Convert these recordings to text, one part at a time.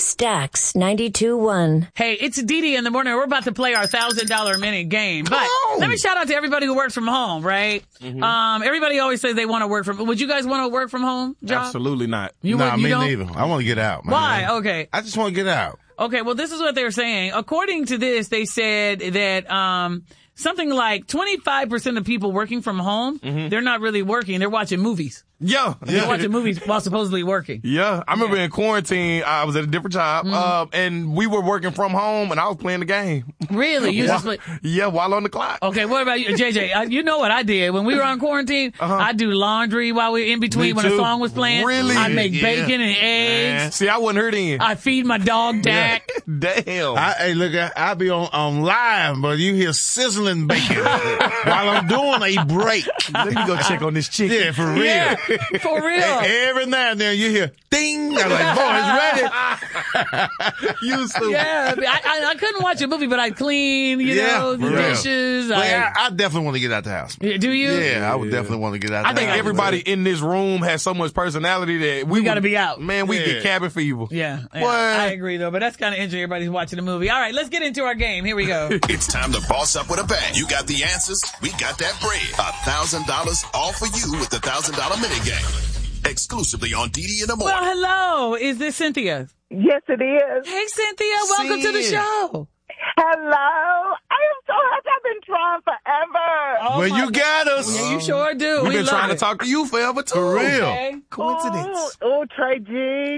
Stax 92.1. Hey, it's Dee in the morning. We're about to play our $1,000 minute game. But let me shout out to everybody who works from home, right? Mm-hmm. Everybody always says they want to work from. Would you guys want to work from home, John? Absolutely not. Me neither. I want to get out, man. Why? Okay. I just want to get out. Okay, well, this is what they're saying. According to this, they said that something like 25% of people working from home, they're not really working. They're watching movies. Yeah. They're watching movies while supposedly working. Yeah. I remember in quarantine, I was at a different job, and we were working from home, and I was playing the game. Really? Yeah, while on the clock. Okay, what about you, JJ? You know what I did. When we were on quarantine, I'd do laundry while we were in between when a song was playing. Really? I'd make bacon and eggs. Man. See, I wasn't hurt in. I'd feed my dog Dak. Damn. Hey, look, I'll be on live, but you hear sizzling bacon while I'm doing a break. Let me go check on this chicken. Yeah, for real. Yeah, for real. Every now and then you hear ding. I'm like, boy, it's ready. You stupid. Yeah, I couldn't watch a movie, but I'd clean, the dishes. I definitely want to get out the house. Do you? Yeah, I would definitely want to get out the house. I think everybody in this room has so much personality that we got to be out. Man, we get cabin fever. Yeah, I agree, though. But that's kind of interesting. Everybody's watching the movie. All right, let's get into our game. Here we go. It's time to boss up with a bang. You got the answers. We got that bread. $1,000 all for you with the $1,000 minute game. Exclusively on Dee in the morning. Well, hello. Is this Cynthia? Yes, it is. Hey, Cynthia. Welcome to the show. Hello. I am so happy. I've been trying forever. Oh, well, you got us. Yeah, you sure do. We've been trying to to talk to you forever, too. For real. Okay. Coincidence. Oh, Trey G.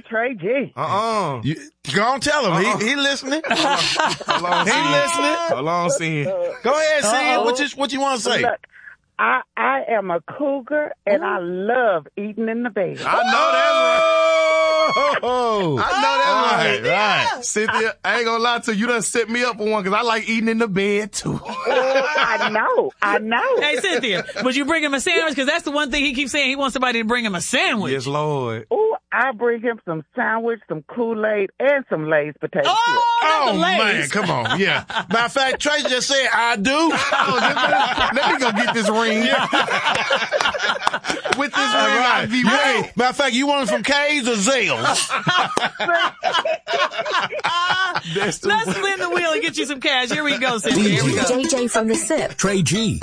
Go on, tell him. He listening. Hold on, He listening. Hold on, see. Go ahead, see what you want to say. Look, I am a cougar, and I love eating in the bed. I know that's right. Oh, I know that's right. Right. Cynthia, I ain't gonna lie to you. You done set me up for one because I like eating in the bed, too. I know. Hey, Cynthia, would you bring him a sandwich? Because that's the one thing he keeps saying. He wants somebody to bring him a sandwich. Yes, Lord. Oh, I bring him some sandwich, some Kool-Aid, and some Lay's potato chips. Oh, the Lay's. Man, come on. Yeah. Matter of fact, Tracy just said, I do. Let me go get this ring. With this ring, I'd be ready. Matter of fact, you want it from K's or Zales? Let's spin the wheel and get you some cash. Here we go, Cynthia. Here we go. JJ from the SIP. Trey G.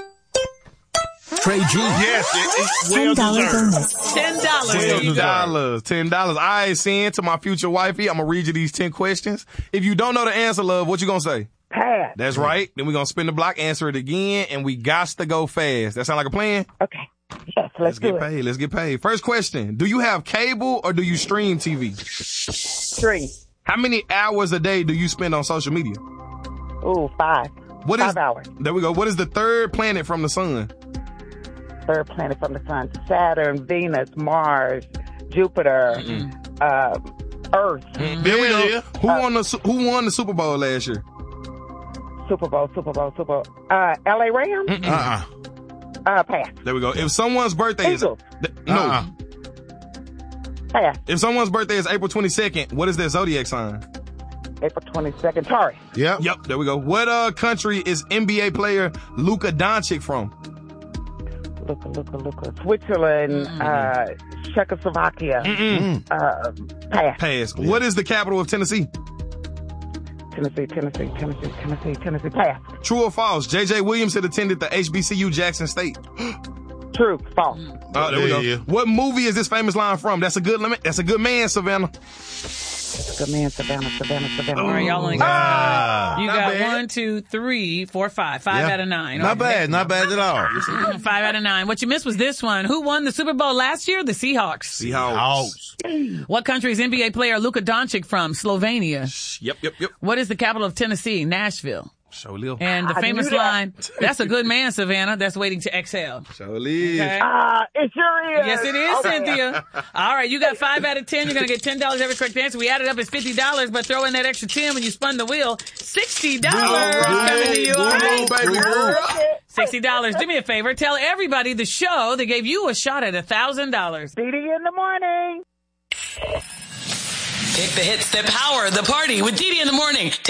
Yes, it's well $10 deserved. bonus. $10. $10. All right, Sin, to my future wifey, I'm going to read you these 10 questions. If you don't know the answer, love, what you going to say? Pass. That's right. Then we're going to spin the block, answer it again, and we got to go fast. That sound like a plan? Okay. Yes, let's do get it. paid. Let's get paid. First question. Do you have cable or do you stream TV? 3. How many hours a day do you spend on social media? Ooh, 5. What 5 hours. There we go. What is the third planet from the sun? Third planet from the sun: Saturn, Venus, Mars, Jupiter, Earth. There we go. Who won the Super Bowl last year? Super Bowl. LA Rams. Pass. There we go. If someone's birthday is Eagles. Pass. If someone's birthday is April 22nd, what is their zodiac sign? April 22nd. Taurus. Yep. There we go. What country is NBA player Luka Doncic from? Luka. Switzerland. Czechoslovakia. Pass. What is the capital of Tennessee? Tennessee. Pass. True or false? J.J. Williamson attended the HBCU Jackson State. True. False. There we go. Yeah. What movie is this famous line from? That's a good man, Savannah. Good man, Savannah. All right, y'all only got you not got bad. 1, 2, 3, 4, 5. 5 out of 9. Not bad at all. 5 out of 9. What you missed was this one. Who won the Super Bowl last year? The Seahawks. Seahawks. What country is NBA player Luka Doncic from? Slovenia. Yep. What is the capital of Tennessee? Nashville. Show Lil. And the famous line, that's a good man, Savannah, that's waiting to exhale. Show Lil. Okay? It sure is. Yes, it is, Okay. Cynthia. All right, you got 5 out of 10. You're going to get $10 every correct answer. We added up as $50, but throw in that extra 10 when you spun the wheel. $60 coming to you. All right. Baby girl. $60. Do me a favor. Tell everybody the show that gave you a shot at $1,000. Dee in the morning. Take the hits that power the party with Dee in the morning.